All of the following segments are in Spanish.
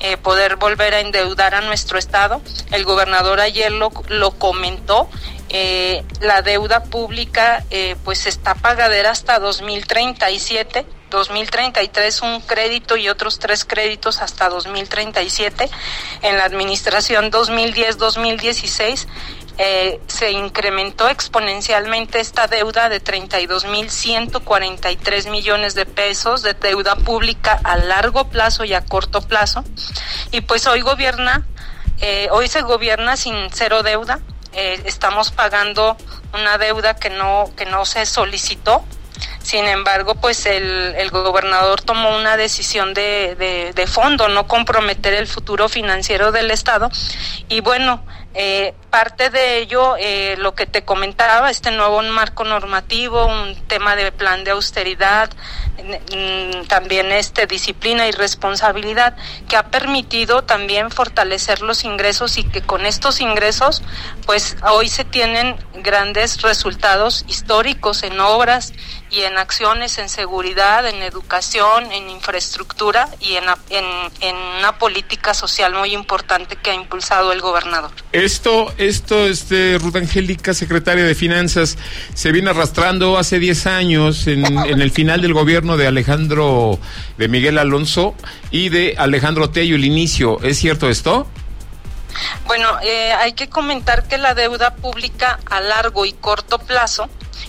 poder volver a endeudar a nuestro estado. El gobernador ayer lo comentó. La deuda pública pues está pagadera hasta 2037, 2033 un crédito y otros 3 créditos hasta 2037. En la administración 2010-2016 se incrementó exponencialmente esta deuda de 32,143 millones de pesos de deuda pública a largo plazo y a corto plazo. Y pues hoy se gobierna sin cero deuda. Estamos pagando una deuda que no se solicitó. Sin embargo, pues el gobernador tomó una decisión de fondo, no comprometer el futuro financiero del estado. Y bueno, parte de ello, lo que te comentaba, este nuevo marco normativo, un tema de plan de austeridad, también disciplina y responsabilidad, que ha permitido también fortalecer los ingresos, y que con estos ingresos pues hoy se tienen grandes resultados históricos en obras y en acciones en seguridad, en educación, en infraestructura y en una política social muy importante que ha impulsado el gobernador. Esto, Ruth Angélica, secretaria de Finanzas, se viene arrastrando hace 10 años en el final del gobierno de Miguel Alonso y de Alejandro Tello, el inicio. ¿Es cierto esto? Bueno, hay que comentar que la deuda pública a largo y corto plazo,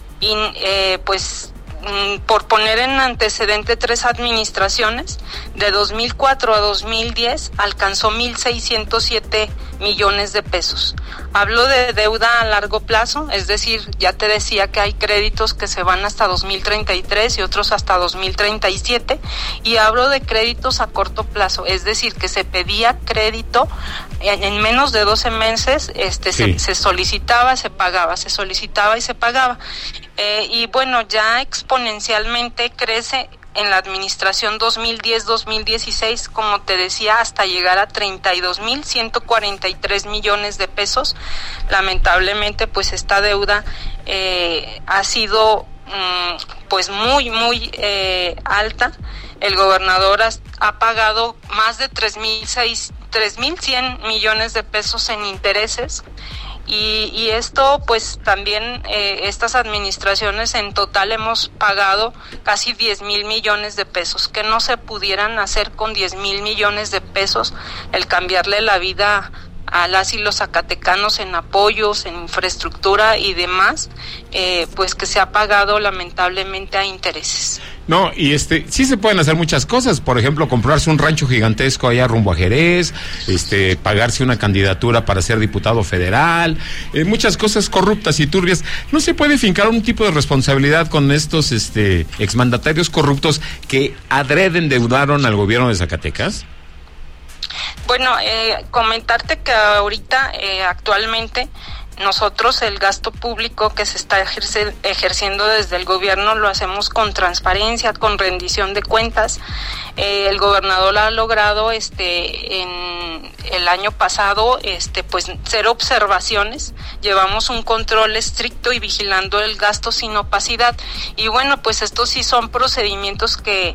por poner en antecedente 3 administraciones, de 2004 a 2010 alcanzó 1,607 millones de pesos. Hablo de deuda a largo plazo, es decir, ya te decía que hay créditos que se van hasta 2033 y otros hasta 2037, y hablo de créditos a corto plazo, es decir, que se pedía crédito en menos de 12 meses, sí. se solicitaba, se pagaba, se solicitaba y se pagaba. Y bueno, ya exponencialmente crece en la administración 2010-2016, como te decía, hasta llegar a 32,143 millones de pesos. Lamentablemente, pues esta deuda ha sido pues muy alta. El gobernador ha pagado más de 3,100 millones de pesos en intereses. Y esto, pues también estas administraciones en total hemos pagado casi 10,000 millones de pesos, que no se pudieran hacer con 10,000 millones de pesos, el cambiarle la vida a las y los zacatecanos en apoyos, en infraestructura y demás, pues que se ha pagado lamentablemente a intereses. No, y sí se pueden hacer muchas cosas, por ejemplo, comprarse un rancho gigantesco allá rumbo a Jerez, pagarse una candidatura para ser diputado federal, muchas cosas corruptas y turbias. ¿No se puede fincar un tipo de responsabilidad con estos exmandatarios corruptos que adrede endeudaron al gobierno de Zacatecas? Bueno, comentarte que ahorita, actualmente, nosotros el gasto público que se está ejerciendo desde el gobierno lo hacemos con transparencia, con rendición de cuentas. El gobernador ha logrado en el año pasado pues 0 observaciones. Llevamos un control estricto y vigilando el gasto sin opacidad. Y bueno, pues estos sí son procedimientos que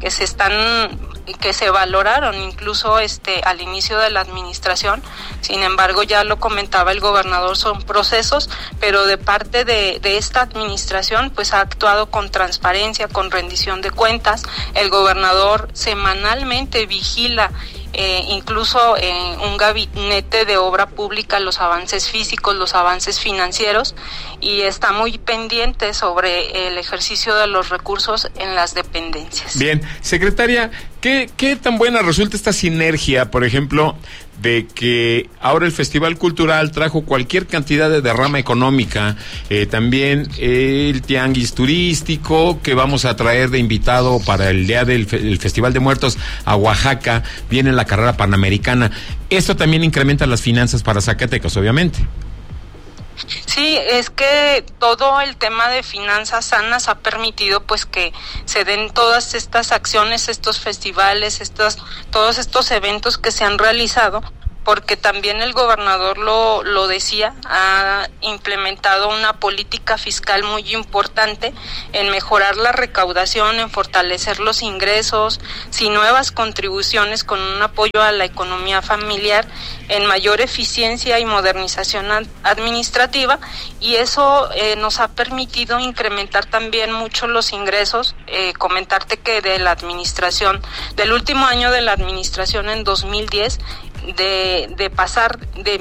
se valoraron incluso al inicio de la administración. Sin embargo, ya lo comentaba el gobernador, son procesos, pero de parte de esta administración pues ha actuado con transparencia, con rendición de cuentas. El gobernador semanalmente vigila incluso en un gabinete de obra pública los avances físicos, los avances financieros, y está muy pendiente sobre el ejercicio de los recursos en las dependencias. Bien, secretaria, ¿qué tan buena resulta esta sinergia, por ejemplo, de que ahora el Festival Cultural trajo cualquier cantidad de derrama económica, también el tianguis turístico que vamos a traer de invitado para el día del Festival de Muertos a Oaxaca, viene la carrera panamericana? Esto también incrementa las finanzas para Zacatecas, obviamente. Sí, es que todo el tema de finanzas sanas ha permitido pues que se den todas estas acciones, estos festivales, todos estos eventos que se han realizado, porque también el gobernador lo decía, ha implementado una política fiscal muy importante en mejorar la recaudación, en fortalecer los ingresos, sin nuevas contribuciones, con un apoyo a la economía familiar, en mayor eficiencia y modernización administrativa, y eso nos ha permitido incrementar también mucho los ingresos. Comentarte que de la administración, del último año de la administración en 2010, de pasar de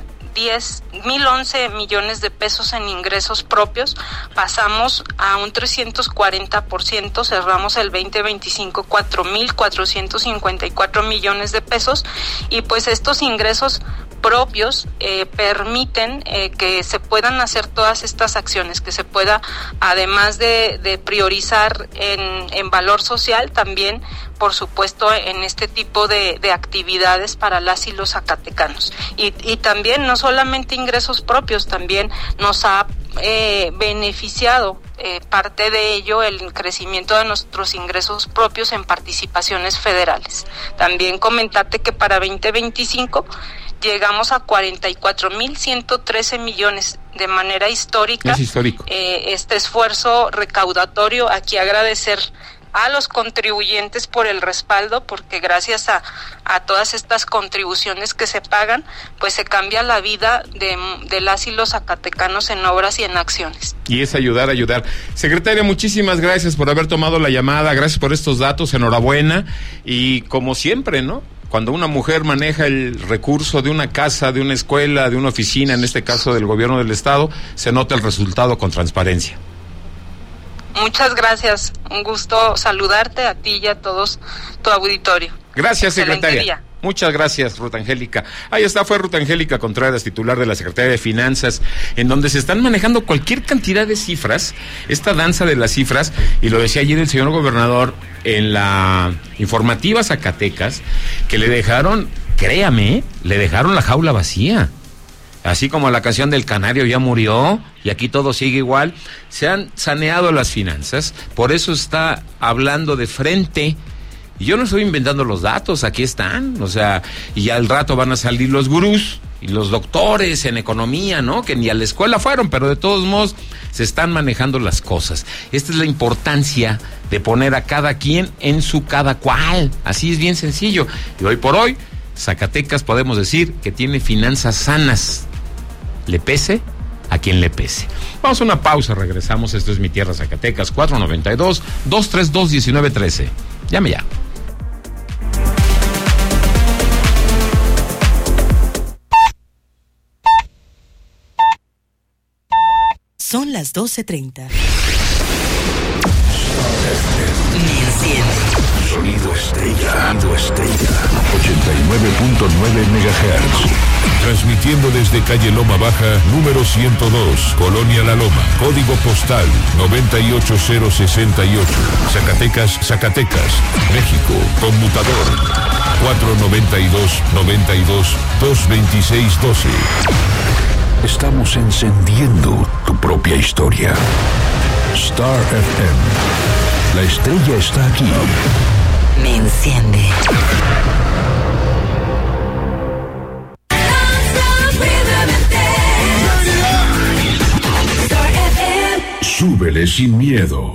1,011 millones de pesos en ingresos propios, pasamos a un 340%, cerramos el 2025 4,454 millones de pesos, y pues estos ingresos propios permiten que se puedan hacer todas estas acciones, que se pueda, además de priorizar en valor social, también, por supuesto, en este tipo de actividades para las y los zacatecanos. Y también, no solamente ingresos propios, también nos ha beneficiado parte de ello el crecimiento de nuestros ingresos propios en participaciones federales. También comentarte que para 2025 llegamos a 44,113 millones, de manera histórica. Es histórico. Este esfuerzo recaudatorio, aquí agradecer a los contribuyentes por el respaldo, porque gracias a todas estas contribuciones que se pagan, pues se cambia la vida de las y los zacatecanos en obras y en acciones. Y es ayudar. Secretaria, muchísimas gracias por haber tomado la llamada, gracias por estos datos, enhorabuena, y como siempre, ¿no? Cuando una mujer maneja el recurso de una casa, de una escuela, de una oficina, en este caso del gobierno del estado, se nota el resultado con transparencia. Muchas gracias, un gusto saludarte a ti y a todos tu auditorio. Gracias, secretaria. Día. Muchas gracias, Ruth Angélica. Ahí está, fue Ruth Angélica Contreras, titular de la Secretaría de Finanzas, en donde se están manejando cualquier cantidad de cifras, esta danza de las cifras, y lo decía ayer el señor gobernador en la informativa Zacatecas, que le dejaron, créame, le dejaron la jaula vacía. Así como la canción del Canario ya murió y aquí todo sigue igual, se han saneado las finanzas, por eso está hablando de frente. Y yo no estoy inventando los datos, aquí están, o sea, y al rato van a salir los gurús y los doctores en economía, ¿no? Que ni a la escuela fueron, pero de todos modos se están manejando las cosas. Esta es la importancia de poner a cada quien en su cada cual, así es bien sencillo. Y hoy por hoy, Zacatecas podemos decir que tiene finanzas sanas, le pese a quien le pese. Vamos a una pausa, regresamos. Esto es Mi Tierra Zacatecas, 492-232-1913. Llame ya. Son las 12:30. Sonido estrella. 89.9 MHz. Transmitiendo desde calle Loma Baja, número 102, Colonia La Loma, código postal 98068, Zacatecas, México, conmutador 492-92-226-12. Estamos encendiendo tu propia historia. Star FM. La estrella está aquí. Me enciende. Súbele sin miedo.